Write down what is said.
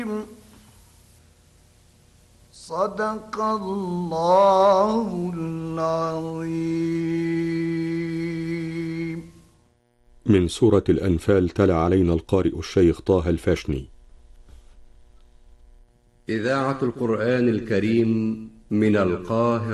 صدق الله العظيم. من سورة الأنفال تلا علينا القارئ الشيخ طه الفاشني. إذاعة القرآن الكريم من القاهرة.